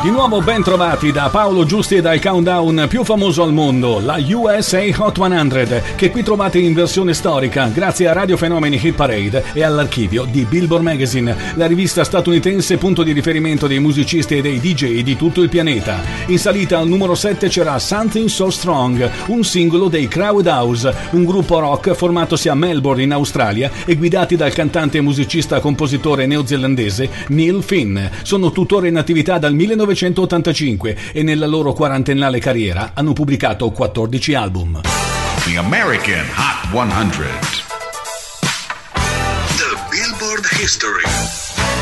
Di nuovo ben trovati da Paolo Giusti e dal countdown più famoso al mondo, la USA Hot 100, che qui trovate in versione storica grazie a Radio Fenomeni Hit Parade e all'archivio di Billboard Magazine, la rivista statunitense punto di riferimento dei musicisti e dei DJ di tutto il pianeta. In salita al numero 7 c'era Something So Strong, un singolo dei Crowd House, un gruppo rock formatosi a Melbourne in Australia e guidati dal cantante e musicista compositore neozelandese Neil Finn. Sono tuttora in attività dal 1985 e nella loro quarantennale carriera hanno pubblicato 14 album. The American Hot 100. The Billboard History